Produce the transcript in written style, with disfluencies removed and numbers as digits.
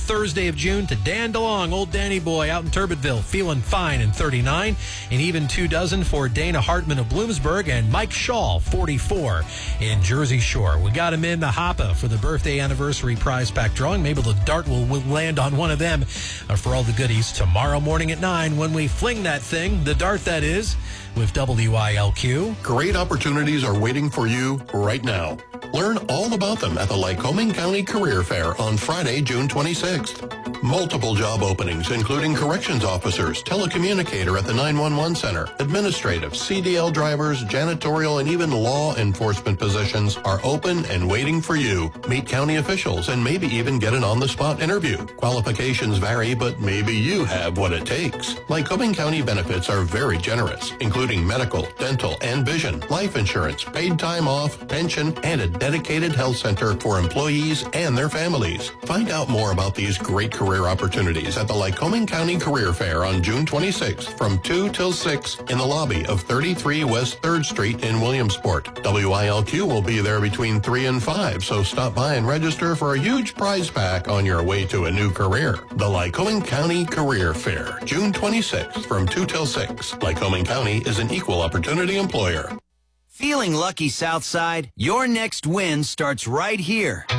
Thursday of June to Dan DeLong, old Danny boy out in Turbitville, feeling fine in 39. And even 24 for Dana Hartman of Bloomsburg and Mike Shaw, 44 in Jersey Shore. We got him in the Hoppa for the birthday anniversary prize pack drawing. Maybe the dart will land on one of them for all the goodies tomorrow morning at 9 when we fling that thing, the dart that is, with WILQ. Great opportunities are waiting for you right now. Learn all about them at the Lycoming County Career Fair on Friday, June 26th. Multiple job openings, including corrections officers, telecommunicator at the 911 Center, administrative, CDL drivers, janitorial, and even law enforcement positions are open and waiting for you. Meet county officials and maybe even get an on-the-spot interview. Qualifications vary, but maybe you have what it takes. Lycoming County benefits are very generous, including medical, dental, and vision, life insurance, paid time off, pension, and a dedicated health center for employees and their families. Find out more about these great career opportunities at the Lycoming County Career Fair on June 26th from 2 till 6 in the lobby of 33 West 3rd Street in Williamsport. WILQ will be there between 3 and 5, so stop by and register for a huge prize pack on your way to a new career. The Lycoming County Career Fair, June 26th from 2 till 6. Lycoming County is an equal opportunity employer. Feeling lucky, Southside? Your next win starts right here.